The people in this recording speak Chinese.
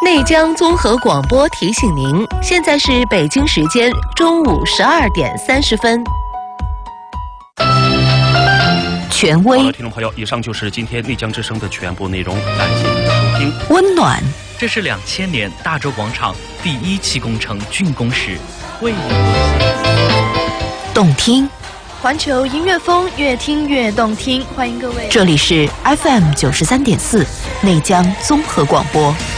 内江综合广播提醒您，现在是北京时间中午12点30分。权威。 好了，听众朋友，以上就是今天内江之声的全部内容，感谢您的收听。 温暖。 这是2000年大洲广场第1期工程竣工时，为您动听。 环球音乐风，越听越动听，欢迎各位。 这里是 FM 93.4内江综合广播。